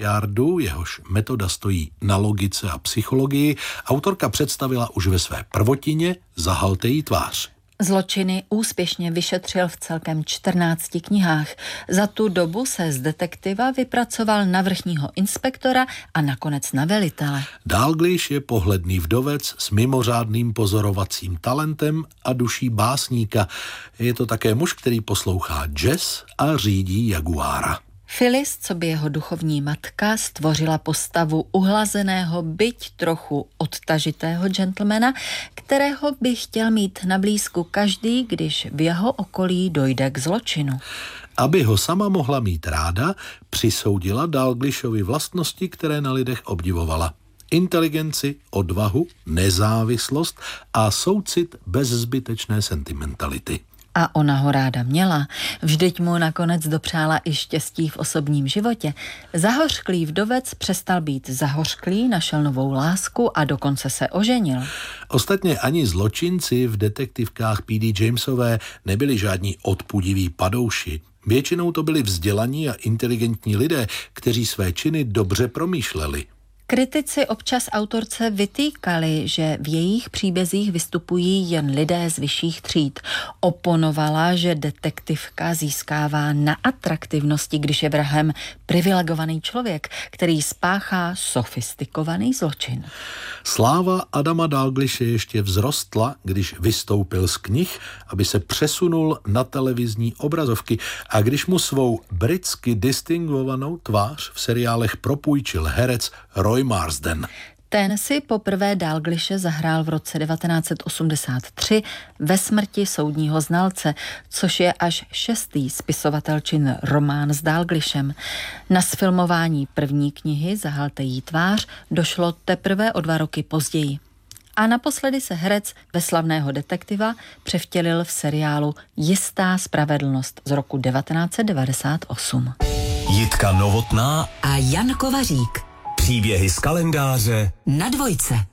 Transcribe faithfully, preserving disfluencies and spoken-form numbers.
Jardu, jehož metoda stojí na logice a psychologii, autorka představila už ve své prvotině Zahalte tvář. Zločiny úspěšně vyšetřil v celkem čtrnácti knihách. Za tu dobu se z detektiva vypracoval na vrchního inspektora a nakonec na velitele. Dalglish je pohledný vdovec s mimořádným pozorovacím talentem a duší básníka. Je to také muž, který poslouchá jazz a řídí Jaguára. Phyllis, co by jeho duchovní matka, stvořila postavu uhlazeného, byť trochu odtažitého gentlemana, kterého by chtěl mít na blízku každý, když v jeho okolí dojde k zločinu. Aby ho sama mohla mít ráda, přisoudila Dalglishovi vlastnosti, které na lidech obdivovala. Inteligenci, odvahu, nezávislost a soucit bez zbytečné sentimentality. A ona ho ráda měla. Vždyť mu nakonec dopřála i štěstí v osobním životě. Zahořklý vdovec přestal být zahořklý, našel novou lásku a dokonce se oženil. Ostatně ani zločinci v detektivkách P D Jamesové nebyli žádní odpudiví padouši. Většinou to byli vzdělaní a inteligentní lidé, kteří své činy dobře promýšleli. Kritici občas autorce vytýkali, že v jejich příbězích vystupují jen lidé z vyšších tříd. Oponovala, že detektivka získává na atraktivnosti, když je vrahem privilegovaný člověk, který spáchá sofistikovaný zločin. Sláva Adama Dalglishe ještě vzrostla, když vystoupil z knih, aby se přesunul na televizní obrazovky a když mu svou britsky distingovanou tvář v seriálech propůjčil herec Roy Marsden. Ten si poprvé Dalglishe zahrál v roce devatenáct set osmdesát tři Ve smrti soudního znalce, což je až šestý spisovatelčin román s Dalglishem. Na sfilmování první knihy Zahalte tvář došlo teprve o dva roky později. A naposledy se herec ve slavného detektiva převtělil v seriálu Jistá spravedlnost z roku devatenáct set devadesát osm. Jitka Novotná a Jan Kovařík. Příběhy z kalendáře na Dvojce.